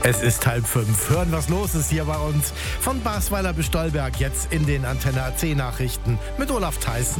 Es ist 4:30. Hören, was los ist hier bei uns. Von Basweiler bis Stolberg, jetzt in den Antenne AC Nachrichten mit Olaf Theissen.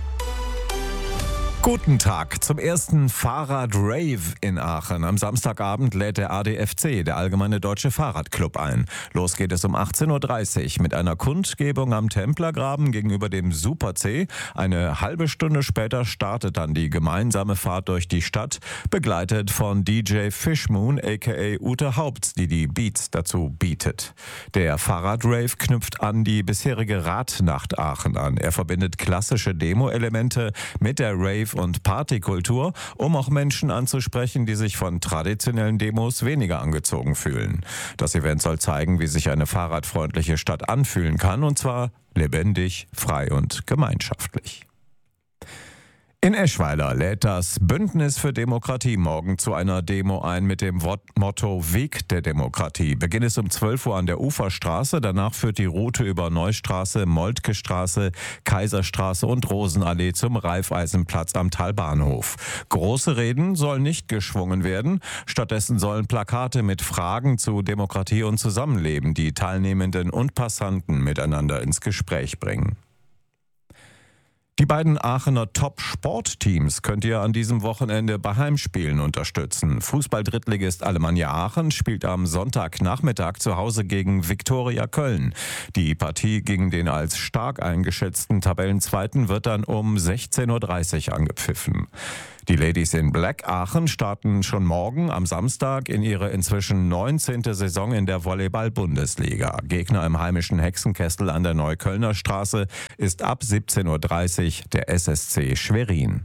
Guten Tag zum ersten Fahrrad-Rave in Aachen. Am Samstagabend lädt der ADFC, der Allgemeine Deutsche Fahrradclub, ein. Los geht es um 18.30 Uhr mit einer Kundgebung am Templergraben gegenüber dem Super C. Eine halbe Stunde später startet dann die gemeinsame Fahrt durch die Stadt, begleitet von DJ Fishmoon aka Ute Haupts, die die Beats dazu bietet. Der Fahrrad-Rave knüpft an die bisherige Radnacht Aachen an. Er verbindet klassische Demo-Elemente mit der Rave- und Partykultur, um auch Menschen anzusprechen, die sich von traditionellen Demos weniger angezogen fühlen. Das Event soll zeigen, wie sich eine fahrradfreundliche Stadt anfühlen kann, und zwar lebendig, frei und gemeinschaftlich. In Eschweiler lädt das Bündnis für Demokratie morgen zu einer Demo ein mit dem Motto Weg der Demokratie. Beginn ist um 12 Uhr an der Uferstraße, danach führt die Route über Neustraße, Moltkestraße, Kaiserstraße und Rosenallee zum Raiffeisenplatz am Talbahnhof. Große Reden sollen nicht geschwungen werden, stattdessen sollen Plakate mit Fragen zu Demokratie und Zusammenleben die Teilnehmenden und Passanten miteinander ins Gespräch bringen. Die beiden Aachener Top-Sportteams könnt ihr an diesem Wochenende bei Heimspielen unterstützen. Fußball-Drittligist Alemannia Aachen spielt am Sonntagnachmittag zu Hause gegen Viktoria Köln. Die Partie gegen den als stark eingeschätzten Tabellenzweiten wird dann um 16.30 Uhr angepfiffen. Die Ladies in Black Aachen starten schon morgen am Samstag in ihre inzwischen 19. Saison in der Volleyball-Bundesliga. Gegner im heimischen Hexenkessel an der Neuköllner Straße ist ab 17.30 Uhr der SSC Schwerin.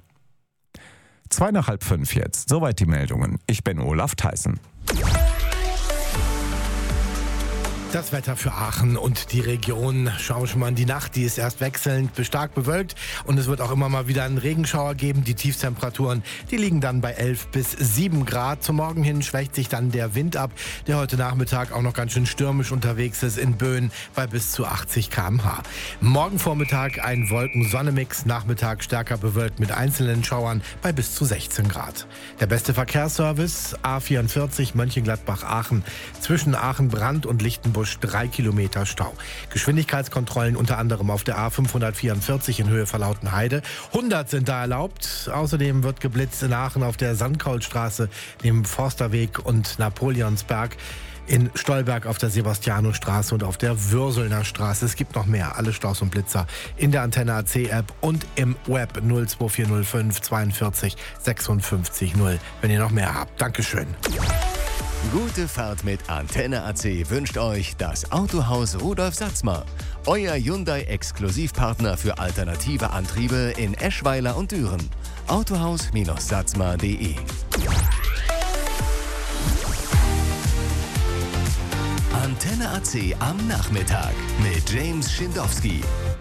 4:45 jetzt. Soweit die Meldungen. Ich bin Olaf Theissen. Das Wetter für Aachen und die Region. Schauen wir schon mal in die Nacht. Die ist erst wechselnd bis stark bewölkt und es wird auch immer mal wieder einen Regenschauer geben. Die Tiefstemperaturen, die liegen dann bei 11 bis 7 Grad. Zum Morgen hin schwächt sich dann der Wind ab, der heute Nachmittag auch noch ganz schön stürmisch unterwegs ist in Böen bei bis zu 80 km/h. Morgen Vormittag ein Wolken-Sonne-Mix, Nachmittag stärker bewölkt mit einzelnen Schauern bei bis zu 16 Grad. Der beste Verkehrsservice A44 Mönchengladbach-Aachen zwischen Aachen-Brand und Lichtenbusch 3 Kilometer Stau. Geschwindigkeitskontrollen unter anderem auf der A544 in Höhe Verlautenheide. 100 sind da erlaubt. Außerdem wird geblitzt in Aachen auf der Sandkaulstraße, dem Forsterweg und Napoleonsberg. In Stolberg auf der Sebastianostraße und auf der Würselner Straße. Es gibt noch mehr. Alle Staus und Blitzer in der Antenne AC App und im Web 02405 42 56 0. Wenn ihr noch mehr habt. Dankeschön. Gute Fahrt mit Antenne AC wünscht euch das Autohaus Rudolf Satzmer. Euer Hyundai-Exklusivpartner für alternative Antriebe in Eschweiler und Düren. Autohaus-satzmer.de. Antenne AC am Nachmittag mit James Schindowski.